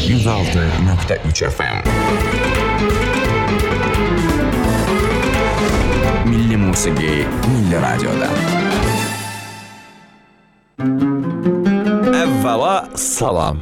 106.3 FM. Milli musiqi, milli radioda. Əvvəla salam.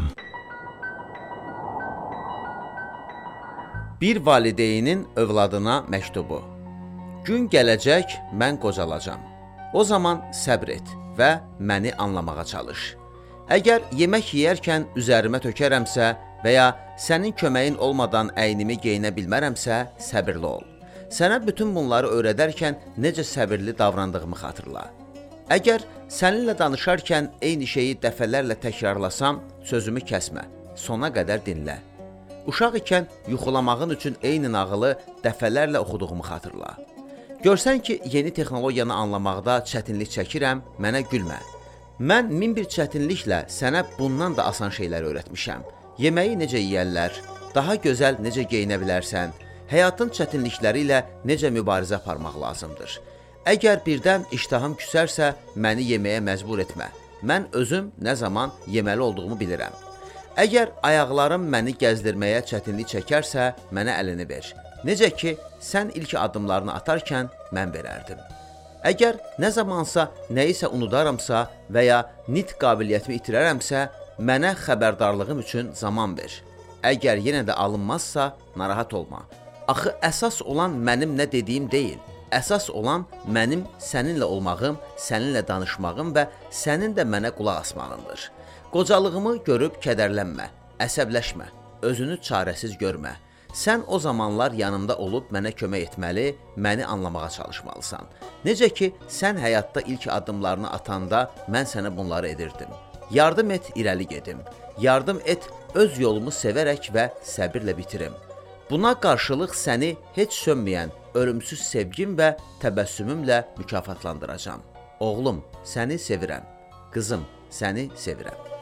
Bir valideynin övladına məktubu. Gün gələcək, mən qocalacam. O zaman səbr et və məni anlamağa çalış. Əgər yemək yeyərkən üzərimə tökərəmsə və ya sənin köməyin olmadan əynimi geyinə bilmərəmsə, səbirli ol. Sənə bütün bunları öyrədərkən necə səbirli davrandığımı xatırla. Əgər səninlə danışarkən eyni şeyi dəfələrlə təkrarlasam, sözümü kəsmə, sona qədər dinlə. Uşaq ikən yuxulamağın üçün eyni nağılı dəfələrlə oxuduğumu xatırla. Görsən ki, yeni texnologiyanı anlamaqda çətinlik çəkirəm, mənə gülmə. Mən min bir çətinliklə sənə bundan da asan şeylər öyrətmişəm. Yeməyi necə yeyərlər, daha gözəl necə geyinə bilərsən, həyatın çətinlikləri ilə necə mübarizə aparmaq lazımdır. Əgər birdən iştahım küsərsə, məni yeməyə məcbur etmə. Mən özüm nə zaman yeməli olduğumu bilirəm. Əgər ayaqlarım məni gəzdirməyə çətinlik çəkərsə, mənə əlini ver. Necə ki, sən ilk addımlarını atarkən mən verərdim. Əgər nə zamansa nəyisə unudaramsa və ya nitq qabiliyyətimi itirərəmsə, mənə xəbərdarlığım üçün zaman ver. Əgər yenə də alınmazsa, narahat olma. Axı əsas olan mənim nə dediyim deyil. Əsas olan mənim səninlə olmağım, səninlə danışmağım və sənin də mənə qulaq asmağındır. Qocalığımı görüb kədərlənmə, əsəbləşmə, özünü çarəsiz görmə. Sən o zamanlar yanımda olub mənə kömək etməli, məni anlamağa çalışmalısan. Necə ki, sən həyatda ilk addımlarını atanda mən sənə bunları edirdim. Yardım et, irəli gedim. Yardım et, öz yolumu sevərək və səbirlə bitirim. Buna qarşılıq səni heç sönməyən, ölümsüz sevgim və təbəssümümlə mükafatlandıracağam. Oğlum, səni sevirəm. Qızım, səni sevirəm.